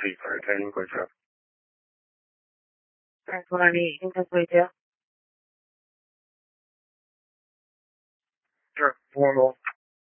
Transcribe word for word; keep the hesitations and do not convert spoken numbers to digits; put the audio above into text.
three for attending. Good job. twenty incomplete, yeah. Sure. Formal.